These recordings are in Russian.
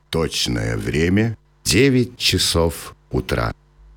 Точное время 9 часов утра.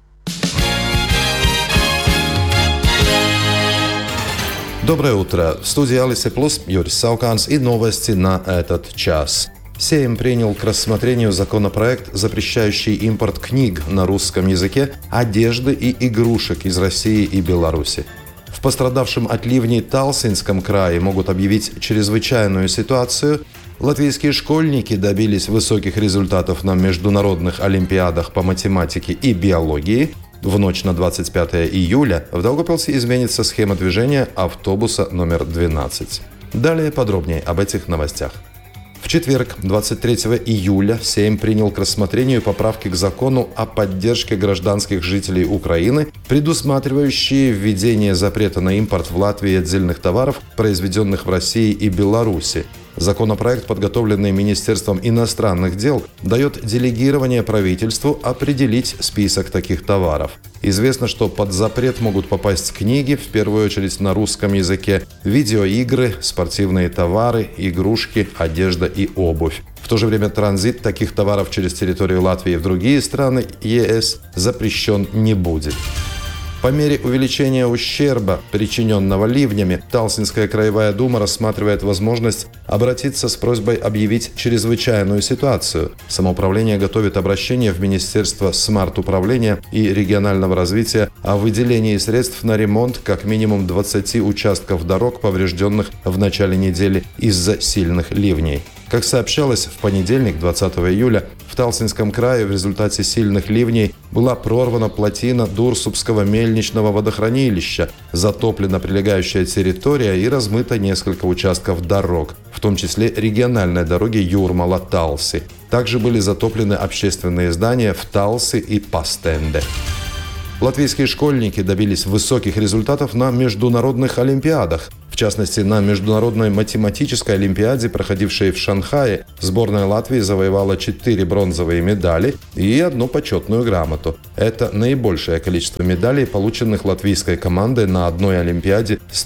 Доброе утро. В студии Алисе Плюс Юрис Сауканс и новости на этот час. Сейм принял к рассмотрению законопроект, запрещающий импорт книг на русском языке, одежды и игрушек из России и Беларуси. В пострадавшем от ливней Талсинском крае могут объявить чрезвычайную ситуацию. Латвийские школьники добились высоких результатов на международных олимпиадах по математике и биологии. В ночь на 25 июля в Даугавпилсе изменится схема движения автобуса номер 12. Далее подробнее об этих новостях. В четверг, 23 июля, Сейм принял к рассмотрению поправки к закону о поддержке гражданских жителей Украины, предусматривающие введение запрета на импорт в Латвии отдельных товаров, произведенных в России и Беларуси. Законопроект, подготовленный Министерством иностранных дел, дает делегирование правительству определить список таких товаров. Известно, что под запрет могут попасть книги, в первую очередь на русском языке, видеоигры, спортивные товары, игрушки, одежда и обувь. В то же время транзит таких товаров через территорию Латвии в другие страны ЕС запрещен не будет. По мере увеличения ущерба, причиненного ливнями, Талсинская краевая дума рассматривает возможность обратиться с просьбой объявить чрезвычайную ситуацию. Самоуправление готовит обращение в Министерство смарт-управления и регионального развития о выделении средств на ремонт как минимум 20 участков дорог, поврежденных в начале недели из-за сильных ливней. Как сообщалось, в понедельник, 20 июля, в Талсинском крае в результате сильных ливней была прорвана плотина Дурсупского мельничного водохранилища, затоплена прилегающая территория и размыто несколько участков дорог, в том числе региональной дороги Юрмала-Талси. Также были затоплены общественные здания в Талси и Пастенде. Латвийские школьники добились высоких результатов на международных олимпиадах. В частности, на Международной математической олимпиаде, проходившей в Шанхае, сборная Латвии завоевала 4 бронзовые медали и 1 почетную грамоту. Это наибольшее количество медалей, полученных латвийской командой на одной олимпиаде с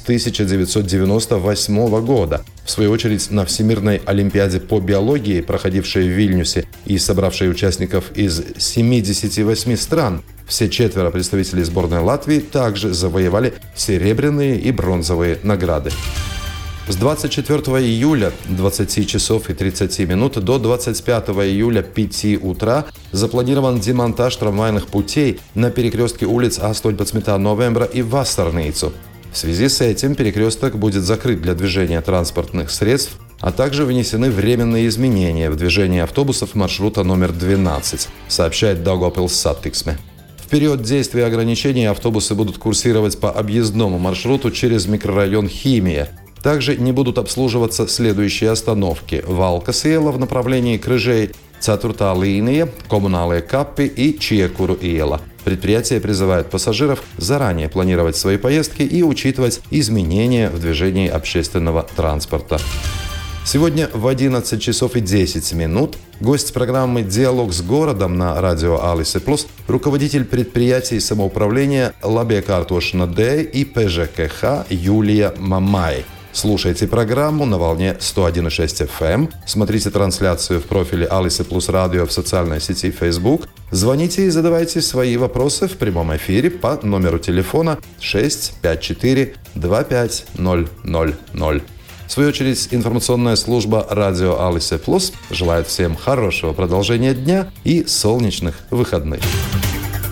1998 года. В свою очередь, на Всемирной олимпиаде по биологии, проходившей в Вильнюсе и собравшей участников из 78 стран, все 4 представителей сборной Латвии также завоевали серебряные и бронзовые награды. С 24 июля 20 часов и 30 минут до 25 июля 5 утра запланирован демонтаж трамвайных путей на перекрестке улиц Астоньпацмитā и Вассарницу. В связи с этим перекресток будет закрыт для движения транспортных средств, а также внесены временные изменения в движение автобусов маршрута номер 12, сообщает Daugavpils Satiksme. В период действия ограничений автобусы будут курсировать по объездному маршруту через микрорайон Химия. Также не будут обслуживаться следующие остановки: Valkas-iela в направлении Крыжей, 4-я линия, Коммуналные каппи и Чиекуру-iela. Предприятие призывает пассажиров заранее планировать свои поездки и учитывать изменения в движении общественного транспорта. Сегодня в 11 часов и 10 минут гость программы «Диалог с городом» на радио Алисе Плюс, руководитель предприятий самоуправления Лабiekārtošana Д и ПЖКХ Юлия Мамай. Слушайте программу на волне 101,6 FM, смотрите трансляцию в профиле Алисе Плюс Радио в социальной сети Facebook, звоните и задавайте свои вопросы в прямом эфире по номеру телефона 654 25000. В свою очередь, информационная служба радио Алисе Плюс желает всем хорошего продолжения дня и солнечных выходных.